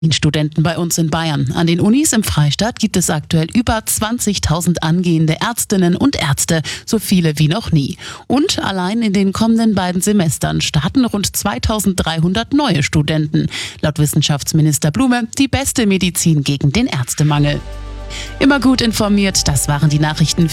Studenten bei uns in Bayern. An den Unis im Freistaat gibt es aktuell über 20.000 angehende Ärztinnen und Ärzte, so viele wie noch nie. Und allein in den kommenden beiden Semestern starten rund 2.300 neue Studenten. Laut Wissenschaftsminister Blume die beste Medizin gegen den Ärztemangel. Immer gut informiert, das waren die Nachrichten.